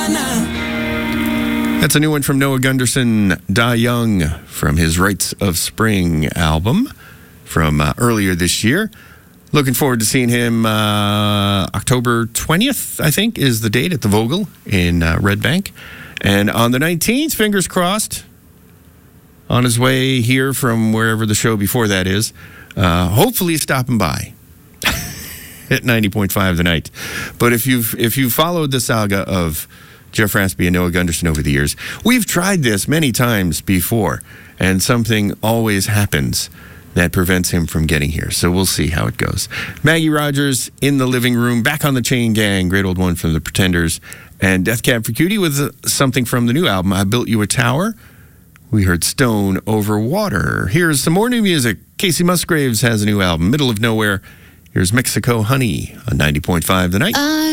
That's a new one from Noah Gunderson, Die Young, from his Rites of Spring album from earlier this year. Looking forward to seeing him October 20th, I think, is the date at the Vogel in Red Bank. And on the 19th, fingers crossed, on his way here from wherever the show before that is, hopefully stopping by at 90.5 The Night. But if you've followed the saga of Jeff Raspy and Noah Gunderson over the years, we've tried this many times before, and something always happens that prevents him from getting here. So we'll see how it goes. Maggie Rogers in the living room, back on the Chain Gang, great old one from the Pretenders, and Death Cab for Cutie with something from the new album, I Built You a Tower. We heard Stone Over Water. Here's some more new music. Casey Musgraves has a new album, Middle of Nowhere. Here's Mexico Honey on 90.5 The Night.